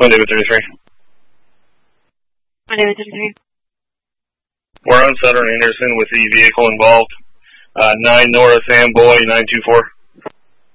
David 33. David 33. We're on Southern Anderson with the vehicle involved. 9 North Amboy 924.